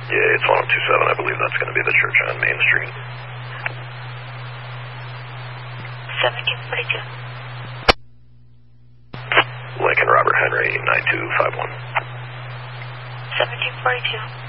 Yeah, it's 1027. I believe that's going to be the church on Main Street. 1742. Lincoln Robert Henry, 9251. 1742.